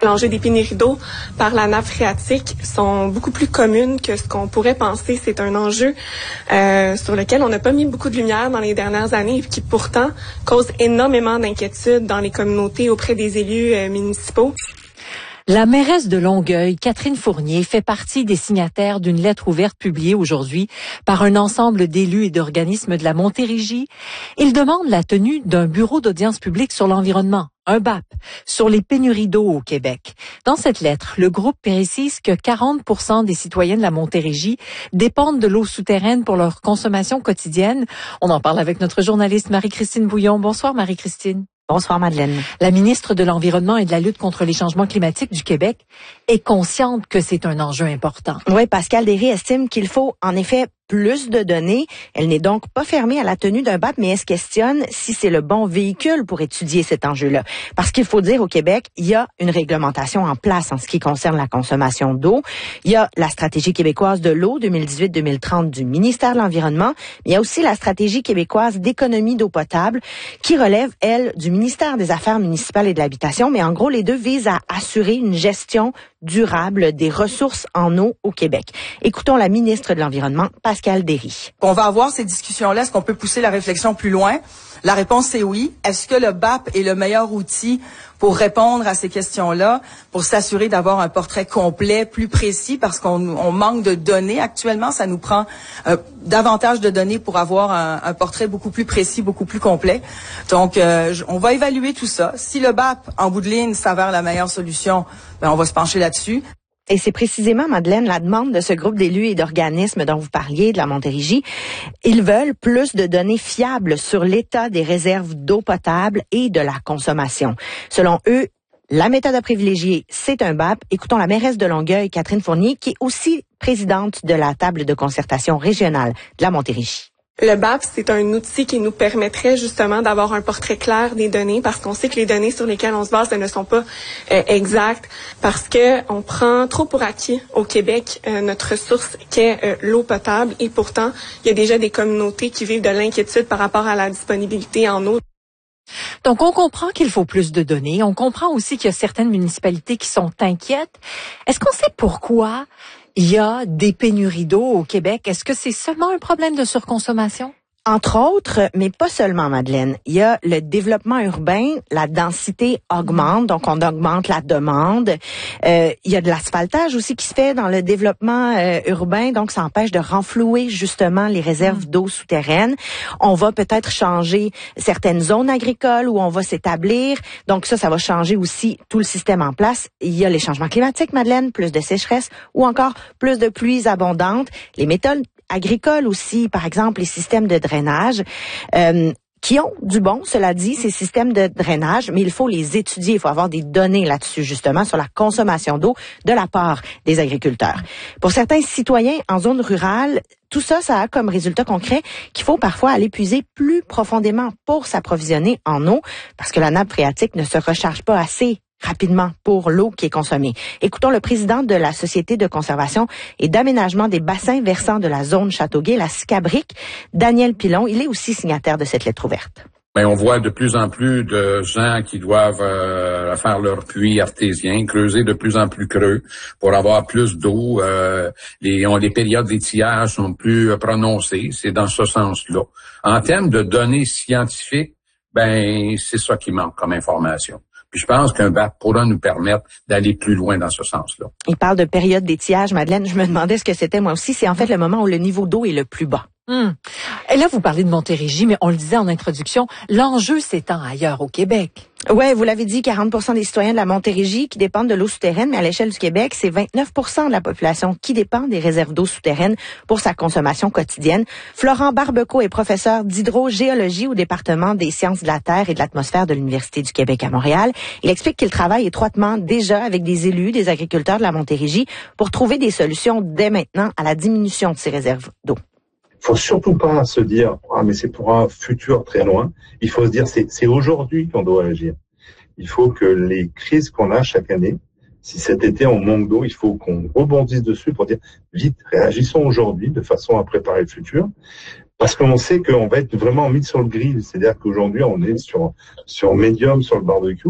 L'enjeu des pénuries d'eau par la nappe phréatique sont beaucoup plus communes que ce qu'on pourrait penser. C'est un enjeu sur lequel on n'a pas mis beaucoup de lumière dans les dernières années et qui pourtant cause énormément d'inquiétudes dans les communautés auprès des élus municipaux. La mairesse de Longueuil, Catherine Fournier, fait partie des signataires d'une lettre ouverte publiée aujourd'hui par un ensemble d'élus et d'organismes de la Montérégie. Ils demandent la tenue d'un bureau d'audience publique sur l'environnement, un BAP, sur les pénuries d'eau au Québec. Dans cette lettre, le groupe précise que 40% des citoyens de la Montérégie dépendent de l'eau souterraine pour leur consommation quotidienne. On en parle avec notre journaliste Marie-Christine Bouillon. Bonsoir Marie-Christine. Bonsoir Madeleine. La ministre de l'Environnement et de la lutte contre les changements climatiques du Québec est consciente que c'est un enjeu important. Oui, Pascale Derry estime qu'il faut en effet plus de données. Elle n'est donc pas fermée à la tenue d'un BAP, mais elle se questionne si c'est le bon véhicule pour étudier cet enjeu-là. Parce qu'il faut dire, au Québec, il y a une réglementation en place en ce qui concerne la consommation d'eau. Il y a la stratégie québécoise de l'eau 2018-2030 du ministère de l'Environnement, mais il y a aussi la stratégie québécoise d'économie d'eau potable qui relève, elle, du ministère des Affaires municipales et de l'Habitation. Mais en gros, les deux visent à assurer une gestion durable des ressources en eau au Québec. Écoutons la ministre de l'Environnement, Pascale Derry. On va avoir ces discussions-là. Est-ce qu'on peut pousser la réflexion plus loin? La réponse, c'est oui. Est-ce que le BAP est le meilleur outil pour répondre à ces questions-là, pour s'assurer d'avoir un portrait complet, plus précis, parce qu'on manque de données actuellement. Ça nous prend davantage de données pour avoir un portrait beaucoup plus précis, beaucoup plus complet. Donc, on va évaluer tout ça. Si le BAP, en bout de ligne, s'avère la meilleure solution, on va se pencher là-dessus. Et c'est précisément, Madeleine, la demande de ce groupe d'élus et d'organismes dont vous parliez, de la Montérégie. Ils veulent plus de données fiables sur l'état des réserves d'eau potable et de la consommation. Selon eux, la méthode à privilégier, c'est un BAP. Écoutons la mairesse de Longueuil, Catherine Fournier, qui est aussi présidente de la table de concertation régionale de la Montérégie. Le BAP, c'est un outil qui nous permettrait justement d'avoir un portrait clair des données parce qu'on sait que les données sur lesquelles on se base ne sont pas exactes parce que on prend trop pour acquis au Québec notre ressource qu'est l'eau potable et pourtant, il y a déjà des communautés qui vivent de l'inquiétude par rapport à la disponibilité en eau. Donc, on comprend qu'il faut plus de données. On comprend aussi qu'il y a certaines municipalités qui sont inquiètes. Est-ce qu'on sait pourquoi il y a des pénuries d'eau au Québec? Est-ce que c'est seulement un problème de surconsommation? Entre autres, mais pas seulement, Madeleine. Il y a le développement urbain, la densité augmente, donc on augmente la demande. Il y a de l'asphaltage aussi qui se fait dans le développement urbain, donc ça empêche de renflouer justement les réserves d'eau souterraines. On va peut-être changer certaines zones agricoles où on va s'établir, donc ça va changer aussi tout le système en place. Il y a les changements climatiques, Madeleine, plus de sécheresse ou encore plus de pluies abondantes. Les méthodes agricoles aussi, par exemple les systèmes de drainage, qui ont du bon, cela dit, ces systèmes de drainage, mais il faut les étudier, il faut avoir des données là-dessus, justement, sur la consommation d'eau de la part des agriculteurs. Pour certains citoyens en zone rurale, tout ça, ça a comme résultat concret qu'il faut parfois aller puiser plus profondément pour s'approvisionner en eau, parce que la nappe phréatique ne se recharge pas assez rapidement pour l'eau qui est consommée. Écoutons le président de la Société de conservation et d'aménagement des bassins versants de la zone Châteauguay, la SCABRIC, Daniel Pilon. Il est aussi signataire de cette lettre ouverte. Mais on voit de plus en plus de gens qui doivent faire leur puits artésien, creuser de plus en plus creux pour avoir plus d'eau. Les périodes d'étiage sont plus prononcées. C'est dans ce sens-là. En termes de données scientifiques, c'est ça qui manque comme information. Puis je pense qu'un BAP pourra nous permettre d'aller plus loin dans ce sens-là. Il parle de période d'étiage, Madeleine. Je me demandais ce que c'était moi aussi. C'est en fait le moment où le niveau d'eau est le plus bas. Et là, vous parlez de Montérégie, mais on le disait en introduction, l'enjeu s'étend ailleurs au Québec. Ouais, vous l'avez dit, 40% des citoyens de la Montérégie qui dépendent de l'eau souterraine, mais à l'échelle du Québec, c'est 29% de la population qui dépend des réserves d'eau souterraine pour sa consommation quotidienne. Florent Barbeco est professeur d'hydrogéologie au département des sciences de la Terre et de l'atmosphère de l'Université du Québec à Montréal. Il explique qu'il travaille étroitement déjà avec des élus, des agriculteurs de la Montérégie pour trouver des solutions dès maintenant à la diminution de ces réserves d'eau. Il faut surtout pas se dire mais c'est pour un futur très loin. Il faut se dire c'est aujourd'hui qu'on doit agir. Il faut que les crises qu'on a chaque année, si cet été on manque d'eau, il faut qu'on rebondisse dessus pour dire vite, réagissons aujourd'hui de façon à préparer le futur. Parce qu'on sait qu'on va être vraiment mis sur le grill. C'est-à-dire qu'aujourd'hui on est sur médium sur le barbecue là.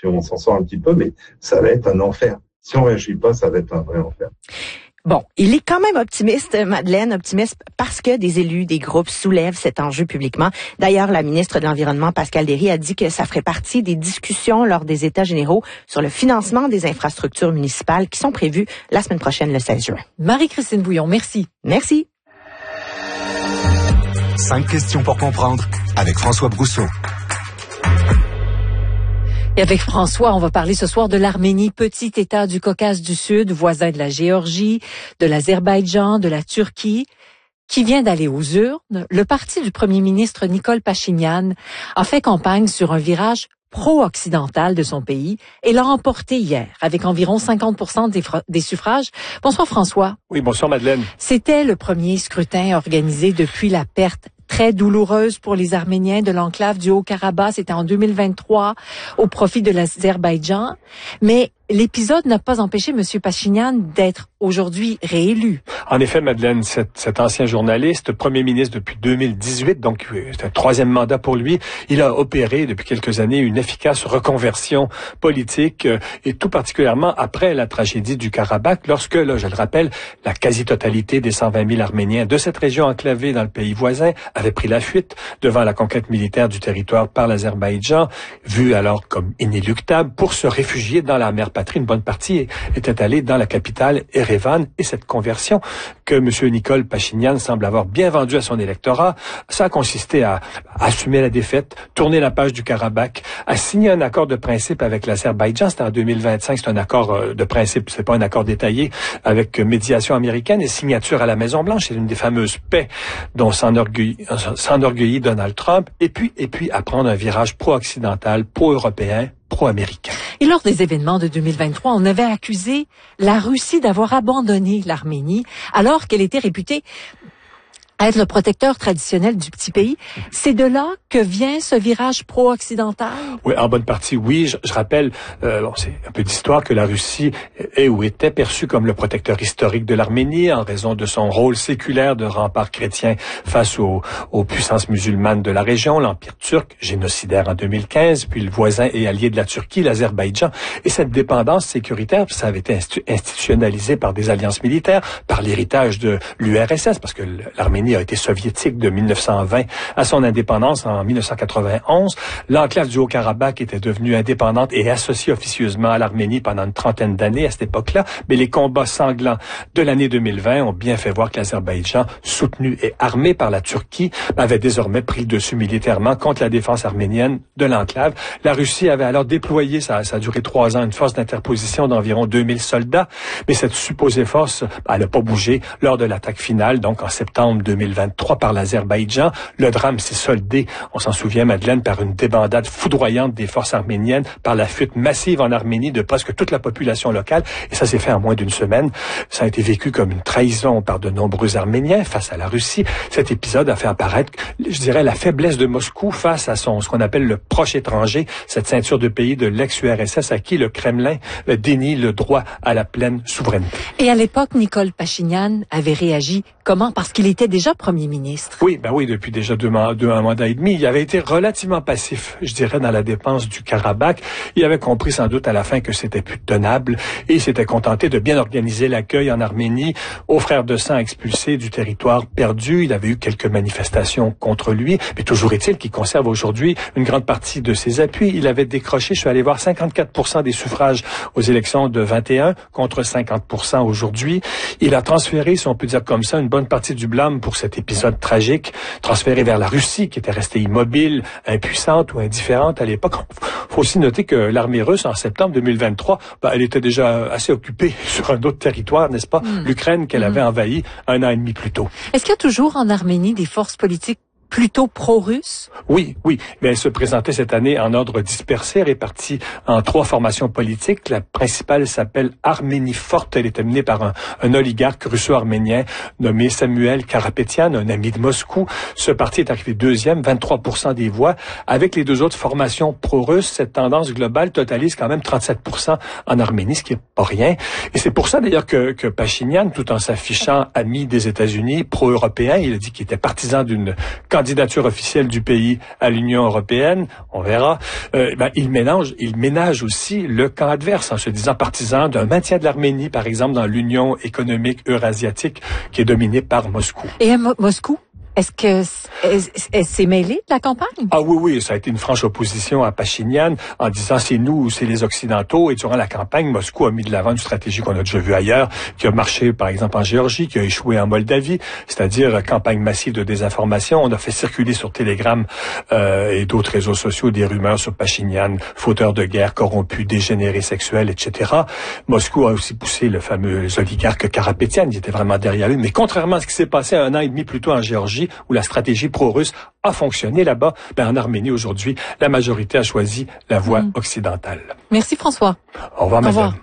puis on s'en sort un petit peu, mais ça va être un enfer. Si on réagit pas, ça va être un vrai enfer. Bon, il est quand même optimiste, Madeleine, optimiste parce que des élus, des groupes soulèvent cet enjeu publiquement. D'ailleurs, la ministre de l'Environnement, Pascale Derry, a dit que ça ferait partie des discussions lors des États généraux sur le financement des infrastructures municipales qui sont prévues la semaine prochaine, le 16 juin. Marie-Christine Bouillon, merci. Merci. 5 questions pour comprendre avec François Brousseau. Et avec François, on va parler ce soir de l'Arménie, petit État du Caucase du Sud, voisin de la Géorgie, de l'Azerbaïdjan, de la Turquie, qui vient d'aller aux urnes. Le parti du premier ministre Nikol Pachinian a fait campagne sur un virage pro-occidental de son pays et l'a emporté hier avec environ 50% des suffrages. Bonsoir François. Oui, bonsoir Madeleine. C'était le premier scrutin organisé depuis la perte très douloureuse pour les Arméniens de l'enclave du Haut-Karabakh. C'était en 2023 au profit de l'Azerbaïdjan. Mais l'épisode n'a pas empêché M. Pachinian d'être aujourd'hui réélu. En effet, Madeleine, cet ancien journaliste, premier ministre depuis 2018, donc c'est un troisième mandat pour lui, il a opéré depuis quelques années une efficace reconversion politique et tout particulièrement après la tragédie du Karabakh, lorsque, là, je le rappelle, la quasi-totalité des 120 000 Arméniens de cette région enclavée dans le pays voisin avaient pris la fuite devant la conquête militaire du territoire par l'Azerbaïdjan, vue alors comme inéluctable, pour se réfugier dans la mer patrie. Une bonne partie était allée dans la capitale Erevan, et cette conversion que M. Nikol Pachinian semble avoir bien vendue à son électorat, ça a consisté à assumer la défaite, tourner la page du Karabakh, à signer un accord de principe avec l'Azerbaïdjan. C'était en 2025, c'est un accord de principe, c'est pas un accord détaillé, avec médiation américaine et signature à la Maison-Blanche. C'est une des fameuses paix dont s'enorgueillit Donald Trump, et puis à prendre un virage pro-occidental, pro-européen, pro-américain. Et lors des événements de 2023, on avait accusé la Russie d'avoir abandonné l'Arménie alors qu'elle était réputée être le protecteur traditionnel du petit pays. C'est de là que vient ce virage pro-occidental? Oui, en bonne partie, oui. Je rappelle, c'est un peu d'histoire, que la Russie est ou était perçue comme le protecteur historique de l'Arménie en raison de son rôle séculaire de rempart chrétien face aux puissances musulmanes de la région, l'Empire turc, génocidaire en 2015, puis le voisin et allié de la Turquie, l'Azerbaïdjan. Et cette dépendance sécuritaire, ça avait été institutionnalisé par des alliances militaires, par l'héritage de l'URSS, parce que l'Arménie a été soviétique de 1920 à son indépendance en 1991. L'enclave du Haut-Karabakh était devenue indépendante et associée officieusement à l'Arménie pendant une trentaine d'années à cette époque-là. Mais les combats sanglants de l'année 2020 ont bien fait voir que l'Azerbaïdjan, soutenu et armé par la Turquie, avait désormais pris le dessus militairement contre la défense arménienne de l'enclave. La Russie avait alors déployé, ça a duré 3 ans, une force d'interposition d'environ 2000 soldats. Mais cette supposée force, elle n'a pas bougé lors de l'attaque finale, donc en septembre 2023 par l'Azerbaïdjan. Le drame s'est soldé, on s'en souvient Madeleine, par une débandade foudroyante des forces arméniennes, par la fuite massive en Arménie de presque toute la population locale, et ça s'est fait en moins d'une semaine. Ça a été vécu comme une trahison par de nombreux Arméniens face à la Russie. Cet épisode a fait apparaître, je dirais, la faiblesse de Moscou face à ce qu'on appelle le proche étranger, cette ceinture de pays de l'ex-URSS à qui le Kremlin dénie le droit à la pleine souveraineté. Et à l'époque, Nikol Pachinian avait réagi comment? Parce qu'il était déjà premier ministre. Oui, depuis déjà un mandat et demi. Il avait été relativement passif, je dirais, dans la défense du Karabakh. Il avait compris sans doute à la fin que c'était plus tenable et il s'était contenté de bien organiser l'accueil en Arménie aux frères de sang expulsés du territoire perdu. Il avait eu quelques manifestations contre lui, mais toujours est-il qu'il conserve aujourd'hui une grande partie de ses appuis. Il avait décroché, je suis allé voir, 54% des suffrages aux élections de 21 contre 50% aujourd'hui. Il a transféré, si on peut dire comme ça, une bonne partie du blâme pour cet épisode tragique, transféré vers la Russie, qui était restée immobile, impuissante ou indifférente à l'époque. Faut aussi noter que l'armée russe, en septembre 2023, elle était déjà assez occupée sur un autre territoire, n'est-ce pas? L'Ukraine qu'elle avait envahi 1 an et demi plus tôt. Est-ce qu'il y a toujours en Arménie des forces politiques plutôt pro-russe? Oui, mais elle se présentait cette année en ordre dispersé, répartie en 3 formations politiques. La principale s'appelle Arménie forte. Elle était menée par un oligarque russo-arménien nommé Samuel Karapetian, un ami de Moscou. Ce parti est arrivé 2e, 23% des voix. Avec les 2 autres formations pro-russes, cette tendance globale totalise quand même 37% en Arménie, ce qui est pas rien. Et c'est pour ça d'ailleurs que Pachinian, tout en s'affichant ami des États-Unis, pro-européen, il a dit qu'il était partisan d'une candidature officielle du pays à l'Union européenne, on verra, il ménage aussi le camp adverse en se disant partisan d'un maintien de l'Arménie, par exemple, dans l'Union économique eurasiatique qui est dominée par Moscou. Et Moscou? Est-ce que elle s'est mêlée de la campagne? Ah oui, ça a été une franche opposition à Pachinian en disant c'est nous ou c'est les Occidentaux. Et durant la campagne, Moscou a mis de l'avant une stratégie qu'on a déjà vue ailleurs, qui a marché par exemple en Géorgie, qui a échoué en Moldavie, c'est-à-dire campagne massive de désinformation. On a fait circuler sur Telegram et d'autres réseaux sociaux des rumeurs sur Pachinian, fauteur de guerre, corrompu, dégénéré sexuel, etc. Moscou a aussi poussé le fameux oligarque Karapetyan, qui était vraiment derrière lui. Mais contrairement à ce qui s'est passé 1 an et demi plus tôt en Géorgie, où la stratégie pro-russe a fonctionné là-bas, en Arménie aujourd'hui, la majorité a choisi la voie occidentale. Merci François. Au revoir, madame.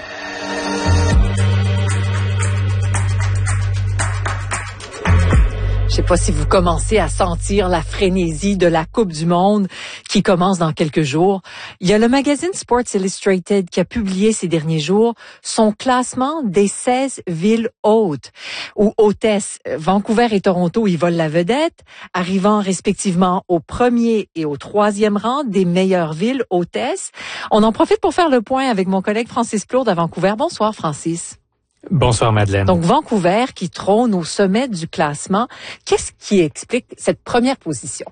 Je sais pas si vous commencez à sentir la frénésie de la Coupe du Monde qui commence dans quelques jours. Il y a le magazine Sports Illustrated qui a publié ces derniers jours son classement des 16 villes hôtes ou hôtesses. Vancouver et Toronto y volent la vedette, arrivant respectivement au 1er et au 3e rang des meilleures villes hôtesses. On en profite pour faire le point avec mon collègue Francis Plourde à Vancouver. Bonsoir Francis. Bonsoir Madeleine. Donc Vancouver qui trône au sommet du classement. Qu'est-ce qui explique cette première position?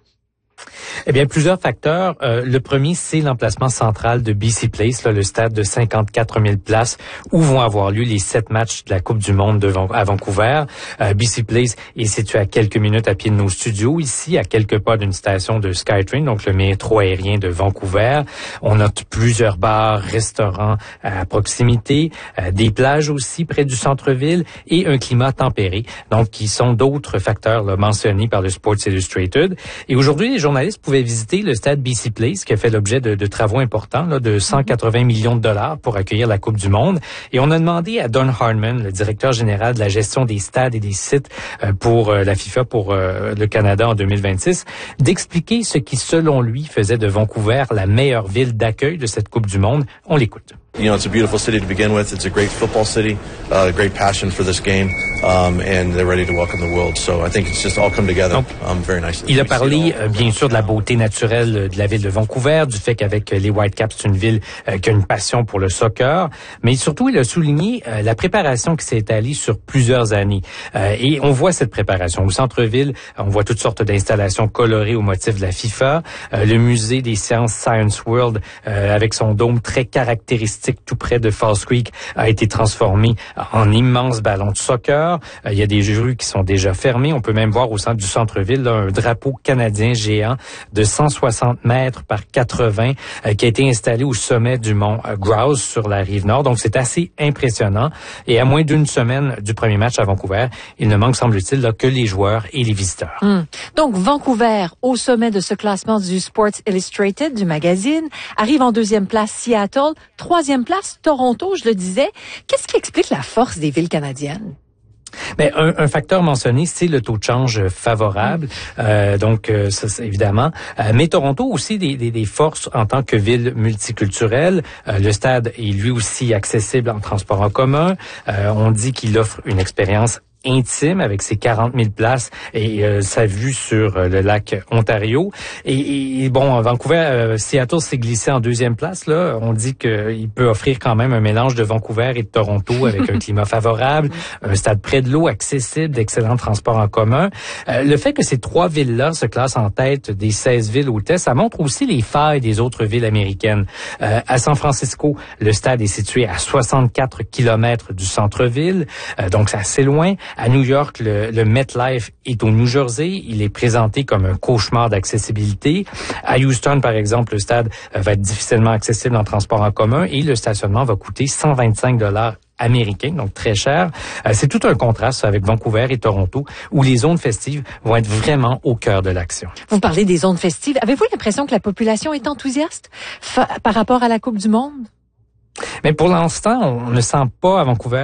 Eh bien, plusieurs facteurs. Le premier, c'est l'emplacement central de BC Place, là, le stade de 54 000 places où vont avoir lieu les 7 matchs de la Coupe du Monde à Vancouver. BC Place est situé à quelques minutes à pied de nos studios, ici, à quelques pas d'une station de SkyTrain, donc le métro aérien de Vancouver. On note plusieurs bars, restaurants à proximité, des plages aussi près du centre-ville et un climat tempéré, donc qui sont d'autres facteurs là, mentionnés par le Sports Illustrated. Et aujourd'hui, les journalistes pouvaient visiter le stade BC Place qui a fait l'objet de travaux importants là, de 180 millions de dollars pour accueillir la Coupe du Monde. Et on a demandé à Don Hardman, le directeur général de la gestion des stades et des sites pour la FIFA pour le Canada en 2026, d'expliquer ce qui, selon lui, faisait de Vancouver la meilleure ville d'accueil de cette Coupe du Monde. On l'écoute. You know, it's a beautiful city to begin with. It's a great football city, great passion for this game, and they're ready to welcome the world. So I think it's just all come together very nicely. Il a parlé, bien sûr, de la beauté naturelle de la ville de Vancouver, du fait qu'avec les Whitecaps, c'est une ville qui a une passion pour le soccer, mais surtout, il a souligné la préparation qui s'est étalée sur plusieurs années. Et on voit cette préparation. Au centre-ville, on voit toutes sortes d'installations colorées au motif de la FIFA. Le musée des sciences Science World, avec son dôme très caractéristique, tout près de Falls Creek, a été transformé en immense ballon de soccer. Il y a des rues qui sont déjà fermées. On peut même voir au centre du centre-ville là, un drapeau canadien géant de 160 mètres par 80 qui a été installé au sommet du mont Grouse sur la rive nord. Donc, c'est assez impressionnant. Et à moins d'une semaine du premier match à Vancouver, il ne manque, semble-t-il, là, que les joueurs et les visiteurs. Donc, Vancouver, au sommet de ce classement du Sports Illustrated, du magazine, arrive en 2e place Seattle, 3e place, Toronto, je le disais. Qu'est-ce qui explique la force des villes canadiennes? Ben, un facteur mentionné, c'est le taux de change favorable. Ça, évidemment. Mais Toronto aussi des forces en tant que ville multiculturelle. Le stade est lui aussi accessible en transport en commun. On dit qu'il offre une expérience intime avec ses 40 000 places et sa vue sur le lac Ontario. Et bon, Vancouver, Seattle s'est glissé en 2e place. Là, on dit qu'il peut offrir quand même un mélange de Vancouver et de Toronto avec un climat favorable, un stade près de l'eau, accessible, d'excellents transports en commun. Le fait que ces 3 villes-là se classent en tête des 16 villes hôtesses, ça montre aussi les failles des autres villes américaines. À San Francisco, le stade est situé à 64 kilomètres du centre-ville, donc c'est assez loin. À New York, le MetLife est au New Jersey. Il est présenté comme un cauchemar d'accessibilité. À Houston, par exemple, le stade va être difficilement accessible en transport en commun et le stationnement va coûter 125 $ américains, donc très cher. C'est tout un contraste avec Vancouver et Toronto, où les zones festives vont être vraiment au cœur de l'action. Vous parlez des zones festives. Avez-vous l'impression que la population est enthousiaste par rapport à la Coupe du Monde? Mais pour l'instant, on ne sent pas à Vancouver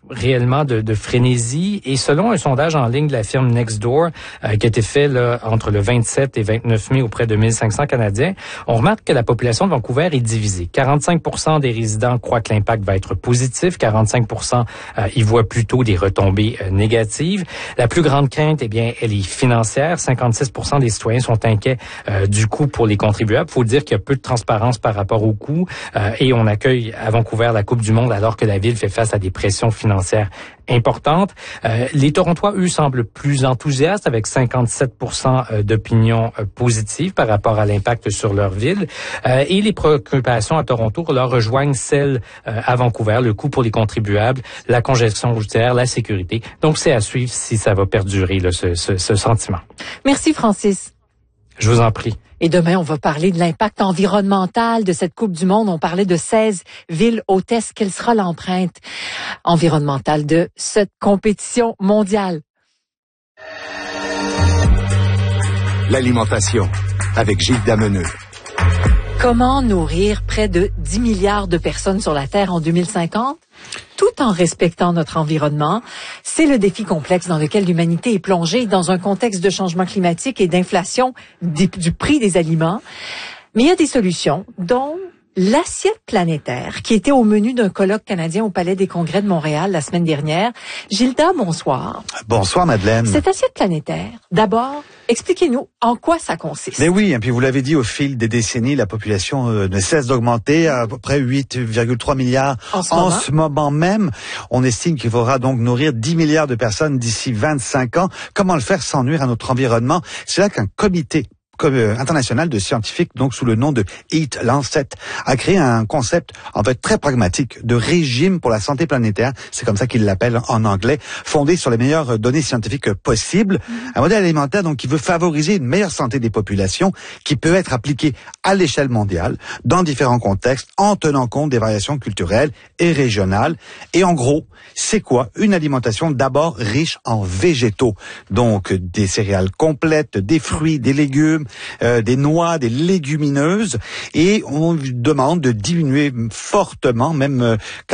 réellement de frénésie. Et selon un sondage en ligne de la firme Nextdoor, qui a été fait là, entre le 27 et 29 mai auprès de 1500 Canadiens, on remarque que la population de Vancouver est divisée. 45% des résidents croient que l'impact va être positif, 45% y voient plutôt des retombées négatives. La plus grande crainte, eh bien, elle est financière. 56% des citoyens sont inquiets du coût pour les contribuables. Il faut dire qu'il y a peu de transparence par rapport au coût et on accueille à Vancouver la Coupe du Monde alors que la ville fait face à des pressions financières importantes. Les Torontois, eux, semblent plus enthousiastes avec 57% d'opinion positive par rapport à l'impact sur leur ville. Et les préoccupations à Toronto leur rejoignent celles à Vancouver, le coût pour les contribuables, la congestion routière, la sécurité. Donc, c'est à suivre si ça va perdurer, là, ce sentiment. Merci, Francis. Je vous en prie. Et demain, on va parler de l'impact environnemental de cette Coupe du Monde. On parlait de 16 villes hôtesses. Quelle sera l'empreinte environnementale de cette compétition mondiale? L'alimentation, avec Gilles Dameneux. Comment nourrir près de 10 milliards de personnes sur la Terre en 2050? Tout en respectant notre environnement, c'est le défi complexe dans lequel l'humanité est plongée dans un contexte de changement climatique et d'inflation du prix des aliments. Mais il y a des solutions, dont l'assiette planétaire, qui était au menu d'un colloque canadien au Palais des Congrès de Montréal la semaine dernière. Gilda, bonsoir. Bonsoir, Madeleine. Cette assiette planétaire, d'abord, expliquez-nous en quoi ça consiste. Mais oui, et puis vous l'avez dit, au fil des décennies, la population ne cesse d'augmenter, à peu près 8,3 milliards en ce moment même. On estime qu'il faudra donc nourrir 10 milliards de personnes d'ici 25 ans. Comment le faire sans nuire à notre environnement? C'est là qu'un comité international de scientifiques, donc sous le nom de Eat Lancet, a créé un concept en fait très pragmatique de régime pour la santé planétaire, c'est comme ça qu'ils l'appellent en anglais, fondé sur les meilleures données scientifiques possibles. Un modèle alimentaire donc qui veut favoriser une meilleure santé des populations, qui peut être appliqué à l'échelle mondiale, dans différents contextes, en tenant compte des variations culturelles et régionales. Et en gros, c'est quoi? Une alimentation d'abord riche en végétaux, donc des céréales complètes, des fruits, des légumes, des noix, des légumineuses, et on demande de diminuer fortement, même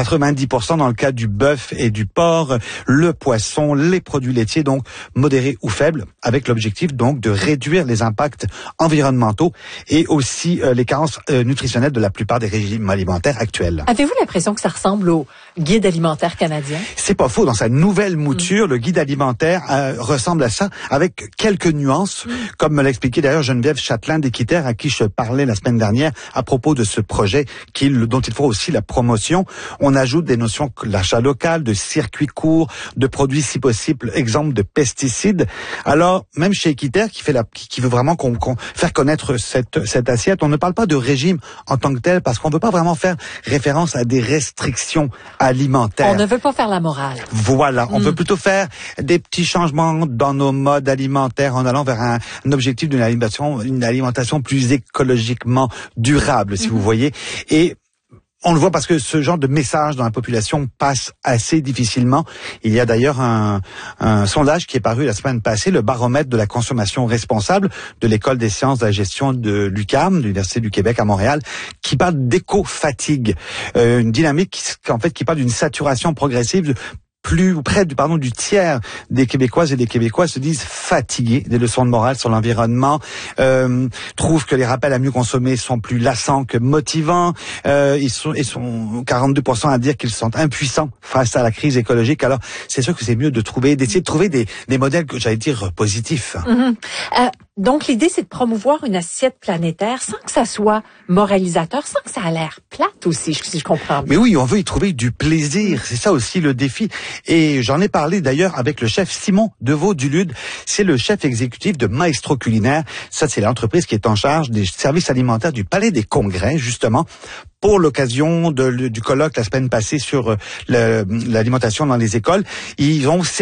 90% dans le cas du bœuf et du porc, le poisson, les produits laitiers, donc modérés ou faibles, avec l'objectif donc de réduire les impacts environnementaux et aussi les carences nutritionnelles de la plupart des régimes alimentaires actuels. Avez-vous l'impression que ça ressemble au guide alimentaire canadien? C'est pas faux. Dans sa nouvelle mouture, le guide alimentaire ressemble à ça, avec quelques nuances, comme me l'expliquait d'ailleurs Geneviève Châtelain d'Équiterre, à qui je parlais la semaine dernière à propos de ce projet dont il faut aussi la promotion. On ajoute des notions de l'achat local, de circuits courts, de produits si possible exempts de pesticides. Alors, même chez Équiterre, qui veut vraiment faire connaître cette assiette, on ne parle pas de régime en tant que tel, parce qu'on ne veut pas vraiment faire référence à des restrictions alimentaires. On ne veut pas faire la morale. Voilà, on veut plutôt faire des petits changements dans nos modes alimentaires en allant vers un objectif d'une alimentation plus écologiquement durable, si vous voyez. Et on le voit parce que ce genre de message dans la population passe assez difficilement. Il y a d'ailleurs un sondage qui est paru la semaine passée, le baromètre de la consommation responsable de l'École des sciences de la gestion de l'UQAM, de l'Université du Québec à Montréal, qui parle d'éco-fatigue. Une dynamique qui parle d'une saturation progressive près du tiers des Québécoises et des Québécois se disent fatigués des leçons de morale sur l'environnement, trouvent que les rappels à mieux consommer sont plus lassants que motivants, ils sont 42% à dire qu'ils sont impuissants face à la crise écologique. Alors, c'est sûr que c'est mieux d'essayer de trouver des modèles que j'allais dire positifs. Donc, l'idée, c'est de promouvoir une assiette planétaire sans que ça soit moralisateur, sans que ça a l'air plate aussi, si je comprends bien. Mais oui, on veut y trouver du plaisir. C'est ça aussi le défi. Et j'en ai parlé d'ailleurs avec le chef Simon Deveau-Dulude. C'est le chef exécutif de Maestro Culinaire. Ça, c'est l'entreprise qui est en charge des services alimentaires du Palais des Congrès, justement, pour l'occasion du colloque la semaine passée sur l'alimentation dans les écoles. Ils ont